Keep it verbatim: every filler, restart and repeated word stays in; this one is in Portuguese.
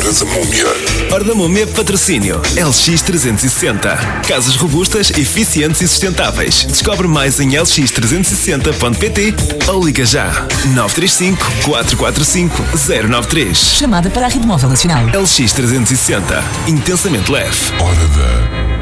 eras a múmia. Hora da Múmia, patrocínio L X trezentos e sessenta. Casas robustas, eficientes e sustentáveis. Descobre mais em l x trezentos e sessenta ponto p t ou liga já nove três cinco, quatro quatro cinco, zero nove três. Chamada para a Rede Móvel Nacional. L X trezentos e sessenta. Intensamente leve. Hora da